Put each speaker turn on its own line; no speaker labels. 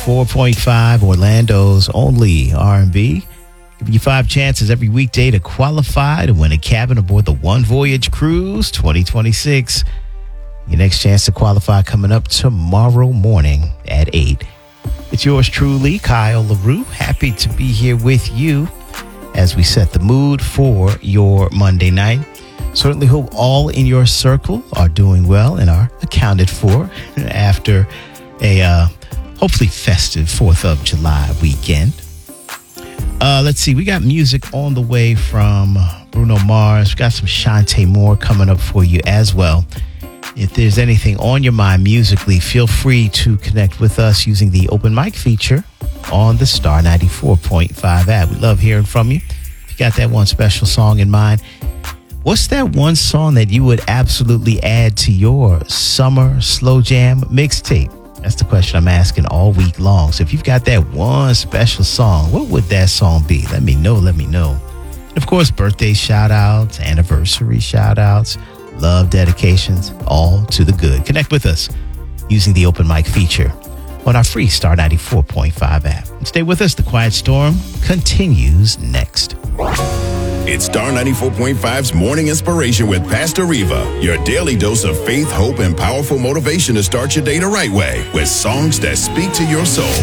94.5, Orlando's only R&B. Giving you 5 chances every weekday to qualify to win a cabin aboard the One Voyage Cruise 2026. Your next chance to qualify coming up tomorrow morning at 8. It's yours truly, Kyle LaRue. Happy to be here with you as we set the mood for your Monday night. Certainly hope all in your circle are doing well and are accounted for after a hopefully festive 4th of July weekend. Let's see. We got music on the way from Bruno Mars. We got some Shantae Moore coming up for you as well. If there's anything on your mind musically, feel free to connect with us using the open mic feature on the Star 94.5 app. We love hearing from you. If you got that one special song in mind, what's that one song that you would absolutely add to your summer slow jam mixtape? That's the question I'm asking all week long. So if you've got that one special song, what would that song be? Let me know. And of course, birthday shout outs, anniversary shout outs, love dedications, all to the good. Connect with us using the open mic feature on our free Star 94.5 app. And stay with us. The Quiet Storm continues next.
It's Star 94.5's Morning Inspiration with Pastor Reva, your daily dose of faith, hope, and powerful motivation to start your day the right way with songs that speak to your soul.